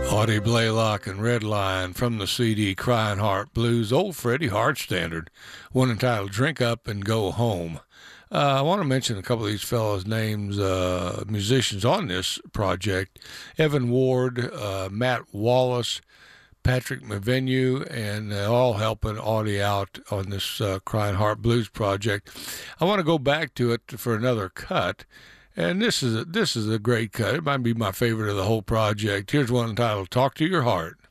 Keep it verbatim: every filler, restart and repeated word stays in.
Audie Blaylock and Redline from the C D Crying Heart Blues, old Freddie Hart standard, one entitled Drink Up and Go Home. Uh, I want to mention a couple of these fellows' names, uh, musicians on this project. Evan Ward, uh, Matt Wallace, Patrick Mavenue, and uh, all helping Audie out on this uh, Crying Heart Blues project. I want to go back to it for another cut. And this is a, this is a great cut. It might be my favorite of the whole project. Here's one entitled "Talk to Your Heart."